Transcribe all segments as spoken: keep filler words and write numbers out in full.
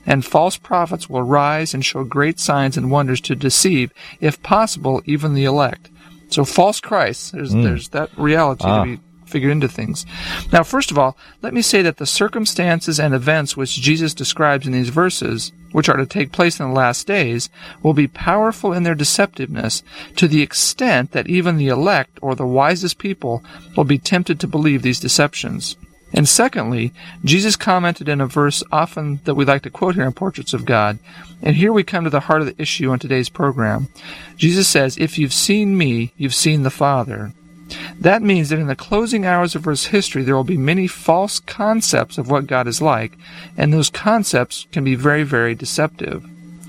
and false prophets will rise and show great signs and wonders to deceive, if possible, even the elect. So false Christ, there's, mm. there's that reality ah. to be figured into things. Now, first of all, let me say that the circumstances and events which Jesus describes in these verses, which are to take place in the last days, will be powerful in their deceptiveness to the extent that even the elect, or the wisest people, will be tempted to believe these deceptions. And secondly, Jesus commented in a verse often that we like to quote here in Portraits of God, and here we come to the heart of the issue on today's program. Jesus says, "If you've seen me, you've seen the Father." That means that in the closing hours of Earth's history, there will be many false concepts of what God is like, and those concepts can be very, very deceptive.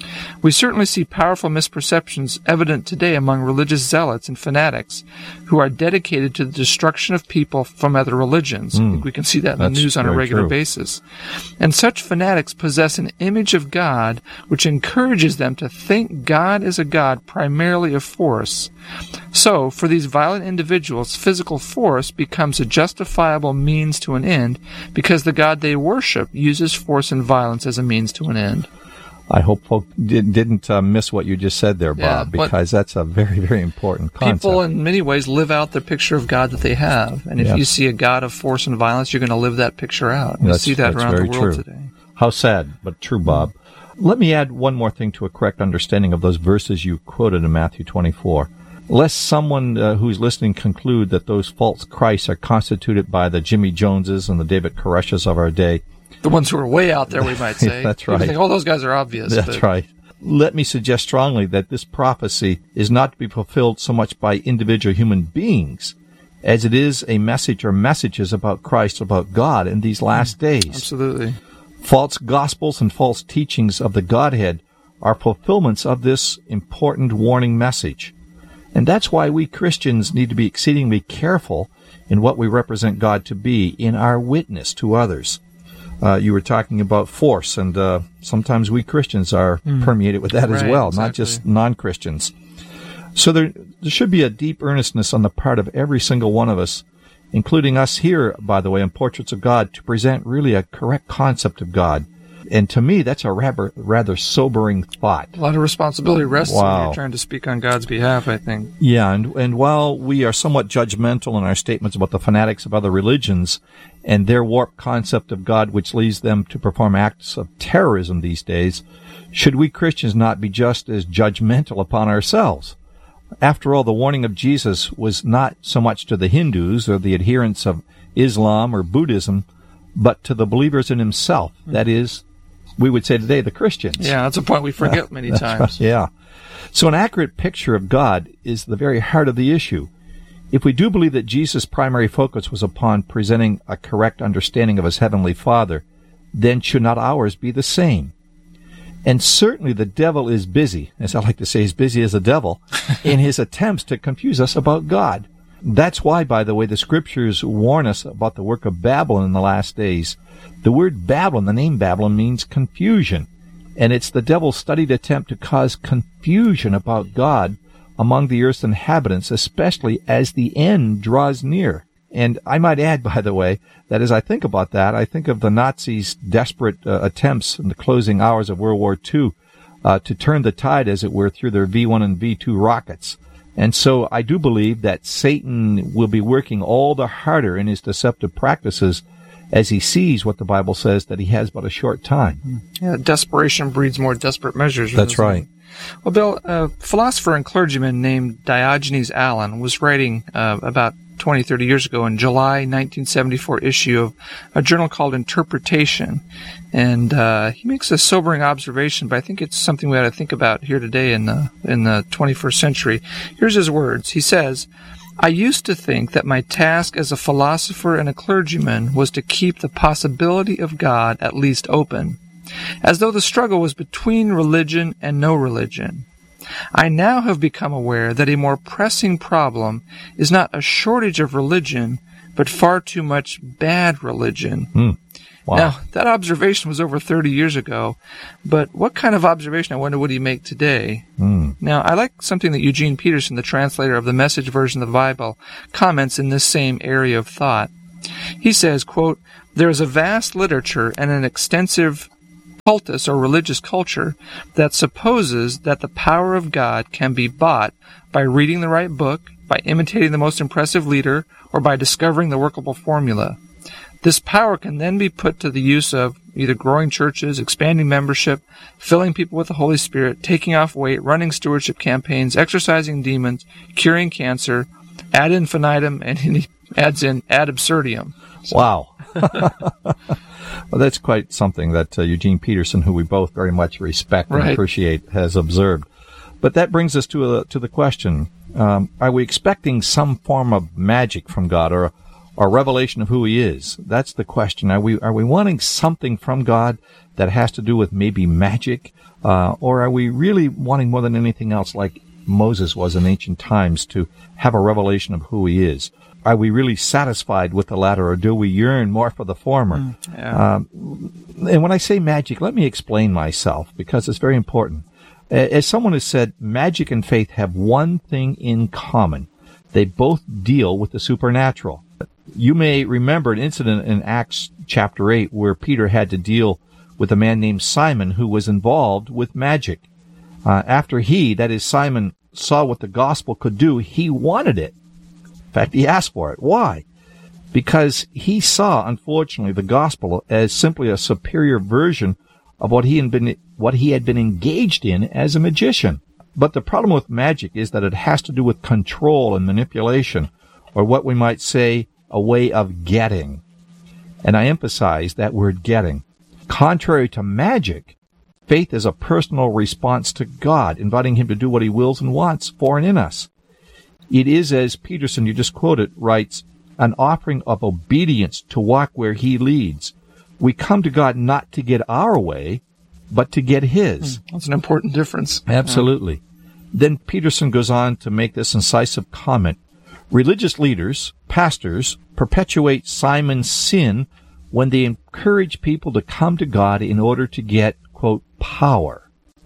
We certainly see powerful misperceptions evident today among religious zealots and fanatics who are dedicated to the destruction of people from other religions. Mm, I think we can see that in the news on a regular true. basis. And such fanatics possess an image of God which encourages them to think God is a God primarily of force. So, for these violent individuals, physical force becomes a justifiable means to an end because the God they worship uses force and violence as a means to an end. I hope folk did, didn't uh, miss what you just said there, Bob, yeah, because that's a very, very important concept. People, in many ways, live out the picture of God that they have. And if yes. you see a God of force and violence, you're going to live that picture out. We see that around the world true. today. How sad, but true, Bob. Let me add one more thing to a correct understanding of those verses you quoted in Matthew twenty-four. Lest someone uh, who's listening conclude that those false Christs are constituted by the Jimmy Joneses and the David Koreshas of our day. The ones who are way out there, we might say. That's right. People think, oh, those guys are obvious. That's but... right. Let me suggest strongly that this prophecy is not to be fulfilled so much by individual human beings as it is a message or messages about Christ, about God in these last days. Absolutely. False gospels and false teachings of the Godhead are fulfillments of this important warning message. And that's why we Christians need to be exceedingly careful in what we represent God to be in our witness to others. Uh, you were talking about force, and uh, sometimes we Christians are mm. permeated with that right, as well, exactly. not just non-Christians. So there, there should be a deep earnestness on the part of every single one of us, including us here, by the way, in Portraits of God, to present really a correct concept of God. And to me, that's a rather, rather sobering thought. A lot of responsibility rests wow. when you're trying to speak on God's behalf, I think. Yeah, and, and while we are somewhat judgmental in our statements about the fanatics of other religions and their warped concept of God, which leads them to perform acts of terrorism these days, should we Christians not be just as judgmental upon ourselves? After all, the warning of Jesus was not so much to the Hindus or the adherents of Islam or Buddhism, but to the believers in himself, that is, we would say today, the Christians. Yeah, that's a point we forget many times. Right, yeah. So an accurate picture of God is the very heart of the issue. If we do believe that Jesus' primary focus was upon presenting a correct understanding of his heavenly Father, then should not ours be the same? And certainly the devil is busy, as I like to say, as busy as the devil, in his attempts to confuse us about God. That's why, by the way, the Scriptures warn us about the work of Babylon in the last days. The word Babylon, the name Babylon, means confusion, and it's the devil's studied attempt to cause confusion about God among the earth's inhabitants, especially as the end draws near. And I might add, by the way, that as I think about that, I think of the Nazis' desperate uh, attempts in the closing hours of World War Two uh, to turn the tide, as it were, through their V one and V two rockets. And so I do believe that Satan will be working all the harder in his deceptive practices as he sees what the Bible says, that he has but a short time. Yeah, desperation breeds more desperate measures. That's right. Well, Bill, a philosopher and clergyman named Diogenes Allen was writing uh, about twenty, thirty years ago in July nineteen seventy-four issue of a journal called Interpretation. And uh, he makes a sobering observation, but I think it's something we ought to think about here today in the, in the twenty-first century. Here's his words. He says, "I used to think that my task as a philosopher and a clergyman was to keep the possibility of God at least open, as though the struggle was between religion and no religion. I now have become aware that a more pressing problem is not a shortage of religion, but far too much bad religion." Mm. Wow. Now, that observation was over thirty years ago, but what kind of observation, I wonder, would he make today? Mm. Now, I like something that Eugene Peterson, the translator of the Message version of the Bible, comments in this same area of thought. He says, quote, "There is a vast literature and an extensive cultus or religious culture that supposes that the power of God can be bought by reading the right book, by imitating the most impressive leader, or by discovering the workable formula. This power can then be put to the use of either growing churches, expanding membership, filling people with the Holy Spirit, taking off weight, running stewardship campaigns, exorcising demons, curing cancer, ad infinitum, and he adds in ad absurdum. So. Wow. Well, that's quite something that uh, Eugene Peterson, who we both very much respect and right. appreciate, has observed. But that brings us to a, to the question, um, are we expecting some form of magic from God or or revelation of who he is? That's the question. Are we are we wanting something from God that has to do with maybe magic? Uh, or are we really wanting more than anything else, like Moses was in ancient times, to have a revelation of who he is? Are we really satisfied with the latter, or do we yearn more for the former? Mm, yeah. um, and when I say magic, let me explain myself, because it's very important. As someone has said, magic and faith have one thing in common. They both deal with the supernatural. You may remember an incident in Acts chapter eight where Peter had to deal with a man named Simon who was involved with magic. Uh, after he, that is Simon, saw what the gospel could do, he wanted it. In fact, he asked for it. Why? Because he saw, unfortunately, the gospel as simply a superior version of what he had been, what he had been engaged in as a magician. But the problem with magic is that it has to do with control and manipulation, or what we might say, a way of getting. And I emphasize that word getting. Contrary to magic, faith is a personal response to God, inviting him to do what he wills and wants for and in us. It is, as Peterson, you just quoted, writes, an offering of obedience to walk where he leads. We come to God not to get our way, but to get his. That's an important difference. Absolutely. Yeah. Then Peterson goes on to make this incisive comment. Religious leaders, pastors, perpetuate Simon's sin when they encourage people to come to God in order to get, quote, power.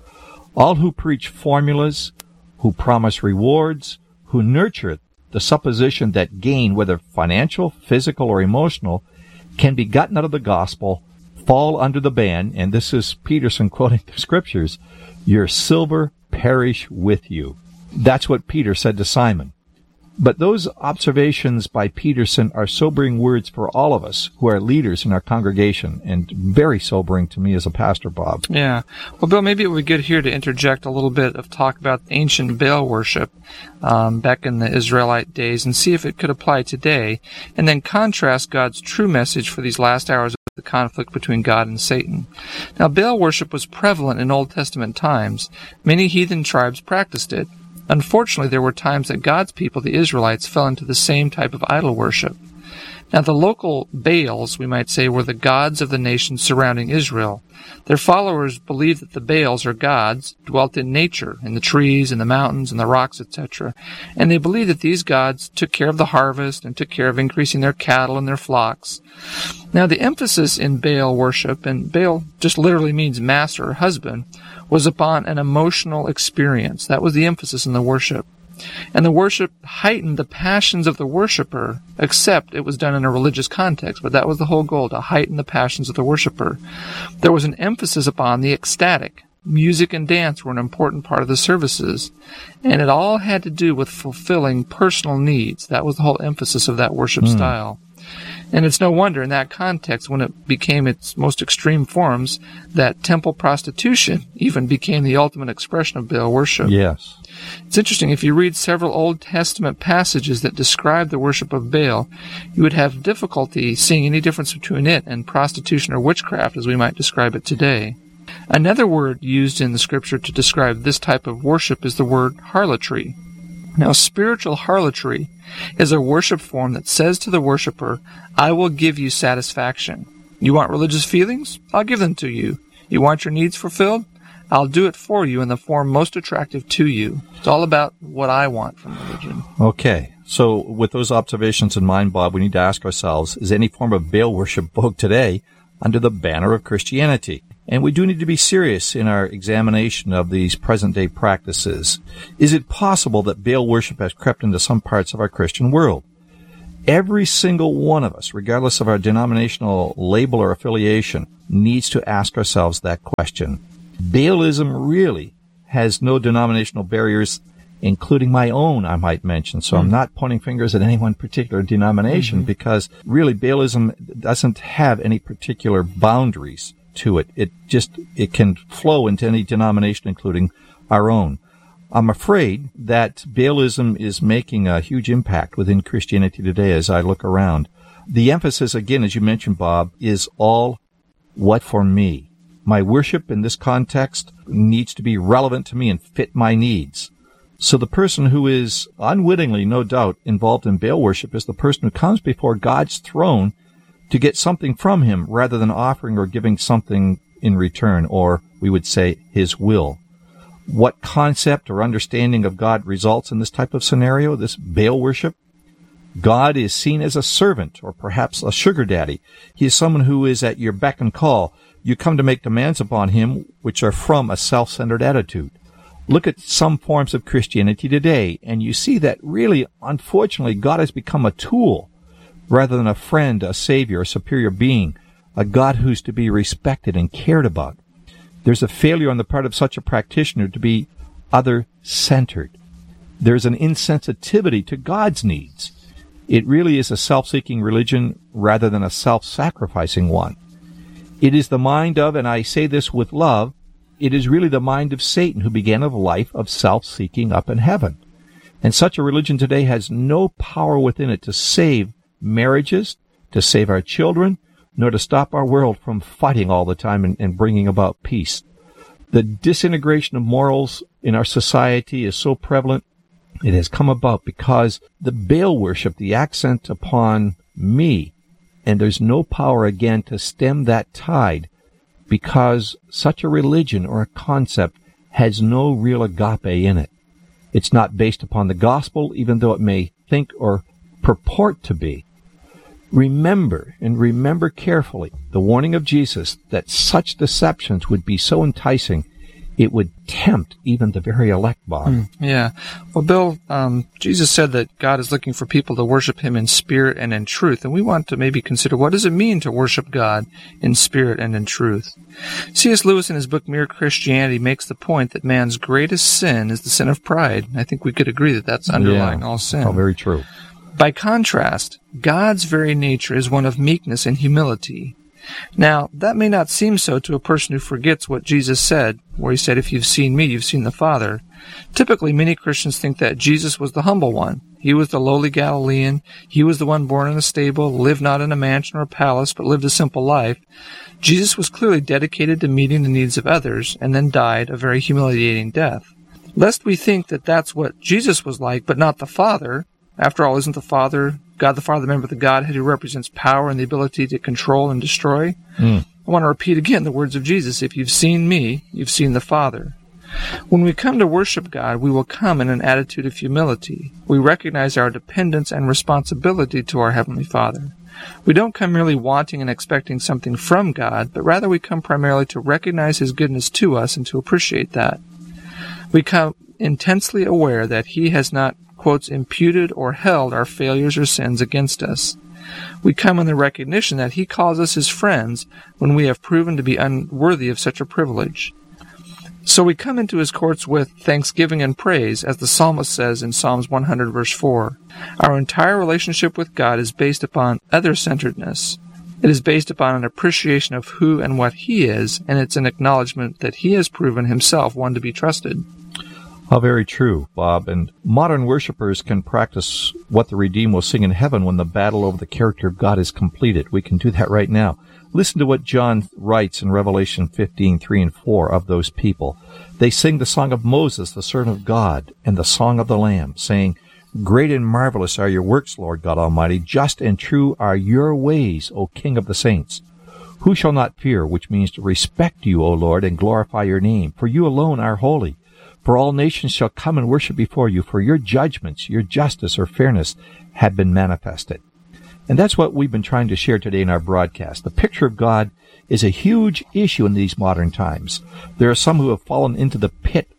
All who preach formulas, who promise rewards, who nurture the supposition that gain, whether financial, physical, or emotional, can be gotten out of the gospel, fall under the ban, and this is Peterson quoting the scriptures, your silver perish with you. That's what Peter said to Simon. But those observations by Peterson are sobering words for all of us who are leaders in our congregation, and very sobering to me as a pastor, Bob. Yeah. Well, Bill, maybe it would be good here to interject a little bit of talk about ancient Baal worship um, back in the Israelite days and see if it could apply today, and then contrast God's true message for these last hours of the conflict between God and Satan. Now, Baal worship was prevalent in Old Testament times. Many heathen tribes practiced it. Unfortunately, there were times that God's people, the Israelites, fell into the same type of idol worship. Now, the local Baals, we might say, were the gods of the nations surrounding Israel. Their followers believed that the Baals, or gods, dwelt in nature, in the trees, in the mountains, in the rocks, et cetera. And they believed that these gods took care of the harvest and took care of increasing their cattle and their flocks. Now, the emphasis in Baal worship, and Baal just literally means master or husband, was upon an emotional experience. That was the emphasis in the worship. And the worship heightened the passions of the worshiper, except it was done in a religious context. But that was the whole goal, to heighten the passions of the worshiper. There was an emphasis upon the ecstatic. Music and dance were an important part of the services. And it all had to do with fulfilling personal needs. That was the whole emphasis of that worship mm. style. And it's no wonder in that context, when it became its most extreme forms, that temple prostitution even became the ultimate expression of Baal worship. Yes. It's interesting, if you read several Old Testament passages that describe the worship of Baal, you would have difficulty seeing any difference between it and prostitution or witchcraft, as we might describe it today. Another word used in the Scripture to describe this type of worship is the word harlotry. Now, spiritual harlotry is a worship form that says to the worshiper, I will give you satisfaction. You want religious feelings? I'll give them to you. You want your needs fulfilled? I'll do it for you in the form most attractive to you. It's all about what I want from religion. Okay. So with those observations in mind, Bob, we need to ask ourselves, is any form of Baal worship booked today under the banner of Christianity? And we do need to be serious in our examination of these present-day practices. Is it possible that Baal worship has crept into some parts of our Christian world? Every single one of us, regardless of our denominational label or affiliation, needs to ask ourselves that question. Baalism really has no denominational barriers, including my own, I might mention. So mm. I'm not pointing fingers at any one particular denomination mm-hmm. because really Baalism doesn't have any particular boundaries to it. It just, it can flow into any denomination, including our own. I'm afraid that Baalism is making a huge impact within Christianity today as I look around. The emphasis, again, as you mentioned, Bob, is all what for me. My worship in this context needs to be relevant to me and fit my needs. So the person who is unwittingly, no doubt, involved in Baal worship is the person who comes before God's throne to get something from him rather than offering or giving something in return, or we would say his will. What concept or understanding of God results in this type of scenario, this Baal worship? God is seen as a servant or perhaps a sugar daddy. He is someone who is at your beck and call. You come to make demands upon him which are from a self-centered attitude. Look at some forms of Christianity today, and you see that really, unfortunately, God has become a tool rather than a friend, a savior, a superior being, a God who's to be respected and cared about. There's a failure on the part of such a practitioner to be other-centered. There's an insensitivity to God's needs. It really is a self-seeking religion rather than a self-sacrificing one. It is the mind of, and I say this with love, it is really the mind of Satan who began a life of self-seeking up in heaven. And such a religion today has no power within it to save marriages, to save our children, nor to stop our world from fighting all the time and, and bringing about peace. The disintegration of morals in our society is so prevalent. It has come about because the Baal worship, the accent upon me, and there's no power again to stem that tide because such a religion or a concept has no real agape in it. It's not based upon the gospel, even though it may think or purport to be. Remember, and remember carefully, the warning of Jesus that such deceptions would be so enticing, it would tempt even the very elect, Bob. Mm, yeah. Well, Bill, um, Jesus said that God is looking for people to worship him in spirit and in truth, and we want to maybe consider what does it mean to worship God in spirit and in truth. C S Lewis in his book Mere Christianity makes the point that man's greatest sin is the sin of pride. I think we could agree that that's underlying yeah. all sin. Oh, very true. By contrast, God's very nature is one of meekness and humility. Now, that may not seem so to a person who forgets what Jesus said, where he said, if you've seen me, you've seen the Father. Typically, many Christians think that Jesus was the humble one. He was the lowly Galilean. He was the one born in a stable, lived not in a mansion or a palace, but lived a simple life. Jesus was clearly dedicated to meeting the needs of others, and then died a very humiliating death. Lest we think that that's what Jesus was like, but not the Father. After all, isn't the Father, God the Father, the member of the Godhead who represents power and the ability to control and destroy? Mm. I want to repeat again the words of Jesus. If you've seen me, you've seen the Father. When we come to worship God, we will come in an attitude of humility. We recognize our dependence and responsibility to our Heavenly Father. We don't come merely wanting and expecting something from God, but rather we come primarily to recognize His goodness to us and to appreciate that. We come intensely aware that He has not, quotes, imputed or held our failures or sins against us. We come in the recognition that He calls us His friends when we have proven to be unworthy of such a privilege. So we come into His courts with thanksgiving and praise, as the psalmist says in Psalms one hundred, verse four. Our entire relationship with God is based upon other-centeredness. It is based upon an appreciation of who and what He is, and it's an acknowledgement that He has proven Himself one to be trusted. How very true, Bob. And modern worshipers can practice what the redeemed will sing in heaven when the battle over the character of God is completed. We can do that right now. Listen to what John writes in Revelation fifteen, three and four of those people. They sing the song of Moses, the servant of God, and the song of the Lamb, saying, Great and marvelous are your works, Lord God Almighty. Just and true are your ways, O King of the saints. Who shall not fear, which means to respect you, O Lord, and glorify your name? For you alone are holy. For all nations shall come and worship before you, for your judgments, your justice or fairness have been manifested. And that's what we've been trying to share today in our broadcast. The picture of God is a huge issue in these modern times. There are some who have fallen into the pit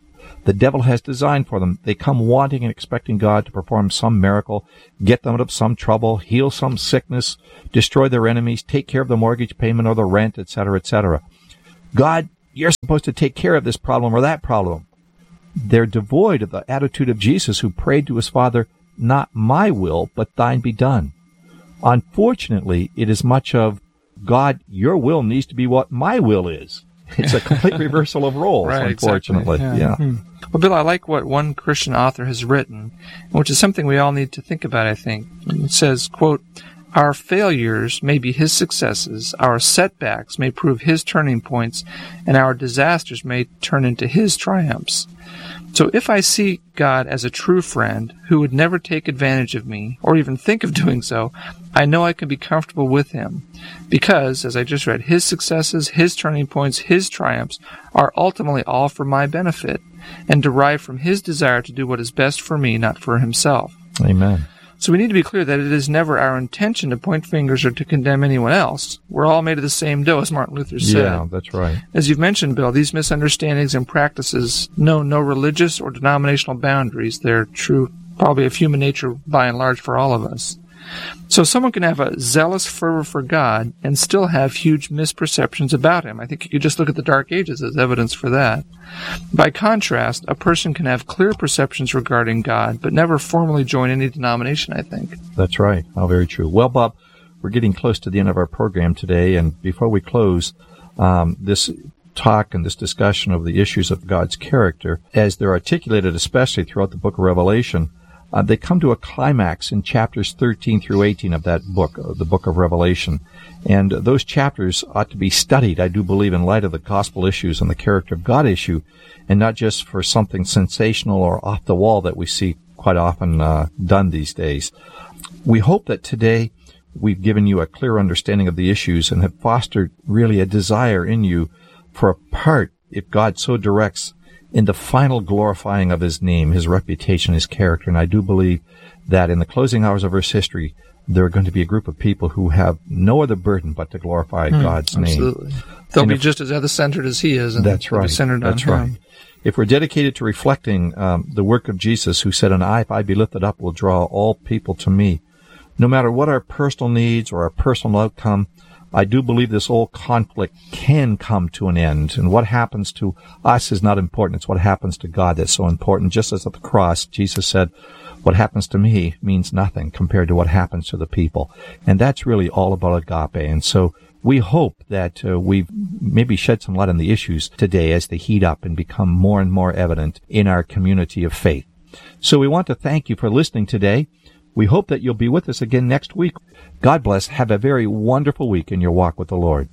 the devil has designed for them. They come wanting and expecting God to perform some miracle, get them out of some trouble, heal some sickness, destroy their enemies, take care of the mortgage payment or the rent, et cetera, et cetera. God, you're supposed to take care of this problem or that problem. They're devoid of the attitude of Jesus, who prayed to his Father, not my will, but thine be done. Unfortunately, it is much of, God, your will needs to be what my will is. It's a complete reversal of roles, right, unfortunately. Exactly. Yeah. yeah. Hmm. Well, Bill, I like what one Christian author has written, which is something we all need to think about, I think. It says, quote, our failures may be his successes, our setbacks may prove his turning points, and our disasters may turn into his triumphs. So if I see God as a true friend who would never take advantage of me, or even think of doing so, I know I can be comfortable with him. Because, as I just read, his successes, his turning points, his triumphs are ultimately all for my benefit, and derive from his desire to do what is best for me, not for himself. Amen. So we need to be clear that it is never our intention to point fingers or to condemn anyone else. We're all made of the same dough, as Martin Luther said. Yeah, that's right. As you've mentioned, Bill, these misunderstandings and practices know no religious or denominational boundaries. They're true, probably of human nature by and large for all of us. So someone can have a zealous fervor for God and still have huge misperceptions about him. I think you could just look at the Dark Ages as evidence for that. By contrast, a person can have clear perceptions regarding God, but never formally join any denomination, I think. That's right. How very true. Well, Bob, we're getting close to the end of our program today, and before we close, um, this talk and this discussion of the issues of God's character, as they're articulated especially throughout the book of Revelation, Uh, they come to a climax in chapters thirteen through eighteen of that book, uh, the book of Revelation. And uh, those chapters ought to be studied, I do believe, in light of the gospel issues and the character of God issue, and not just for something sensational or off the wall that we see quite often uh, done these days. We hope that today we've given you a clear understanding of the issues and have fostered really a desire in you for a part, if God so directs, in the final glorifying of his name, his reputation, his character. And I do believe that in the closing hours of Earth's history, there are going to be a group of people who have no other burden but to glorify hmm, God's absolutely. name. They'll and be if, just as other-centered as he is. And that's right. Be centered that's on right. him. If we're dedicated to reflecting um, the work of Jesus, who said, "An eye, if I be lifted up, will draw all people to me," no matter what our personal needs or our personal outcome, I do believe this old conflict can come to an end. And what happens to us is not important. It's what happens to God that's so important. Just as at the cross, Jesus said, what happens to me means nothing compared to what happens to the people. And that's really all about agape. And so we hope that uh, we've maybe shed some light on the issues today as they heat up and become more and more evident in our community of faith. So we want to thank you for listening today. We hope that you'll be with us again next week. God bless. Have a very wonderful week in your walk with the Lord.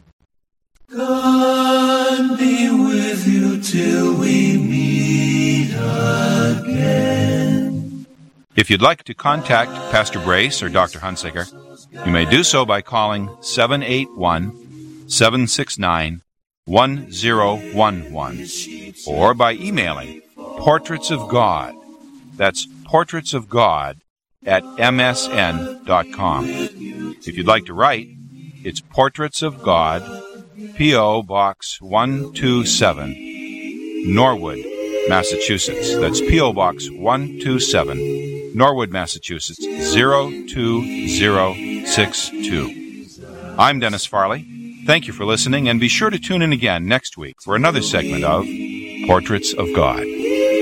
God be with you till we meet again. If you'd like to contact Pastor Brace or Doctor Hunsaker, you may do so by calling seven eight one, seven six nine, one zero one one or by emailing Portraits of God. That's Portraits of God at m s n dot com. If you'd like to write, it's Portraits of God, P O. Box one two seven, Norwood, Massachusetts. That's P O. Box one two seven, Norwood, Massachusetts, zero two zero six two. I'm Dennis Farley. Thank you for listening, and be sure to tune in again next week for another segment of Portraits of God.